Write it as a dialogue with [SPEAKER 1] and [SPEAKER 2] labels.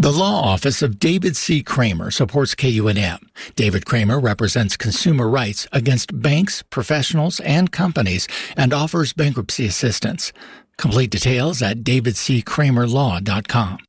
[SPEAKER 1] The law office of David C. Kramer supports KUNM. David Kramer represents consumer rights against banks, professionals, and companies and offers bankruptcy assistance. Complete details at davidckramerlaw.com.